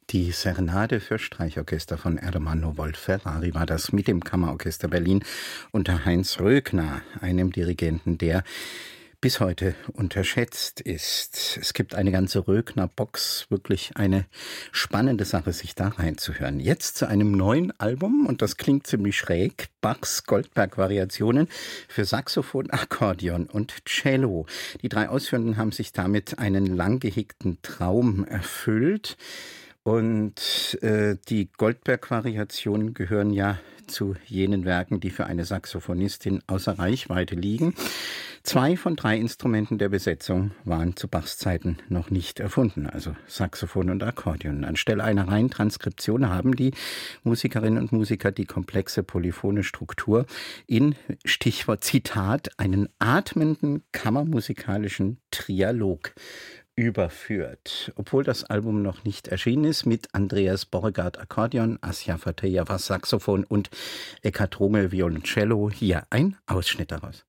Die Serenade für Streichorchester von Ermanno Wolf-Ferrari war das mit dem Kammerorchester Berlin unter Heinz Röckner, einem Dirigenten, der bis heute unterschätzt ist. Es gibt eine ganze Röckner-Box, wirklich eine spannende Sache, sich da reinzuhören. Jetzt zu einem neuen Album, und das klingt ziemlich schräg, Bachs Goldberg-Variationen für Saxophon, Akkordeon und Cello. Die drei Ausführenden haben sich damit einen lang gehegten Traum erfüllt. Und die Goldberg-Variationen gehören ja zu jenen Werken, die für eine Saxophonistin außer Reichweite liegen. 2 von 3 Instrumenten der Besetzung waren zu Bachs Zeiten noch nicht erfunden, also Saxophon und Akkordeon. Anstelle einer reinen Transkription haben die Musikerinnen und Musiker die komplexe polyphone Struktur in, Stichwort Zitat, einen atmenden kammermusikalischen Trialog überführt. Obwohl das Album noch nicht erschienen ist, mit Andreas Borregaard Akkordeon, Asja Fatejava Saxophon und Eckhard Runge Violoncello. Hier ein Ausschnitt daraus.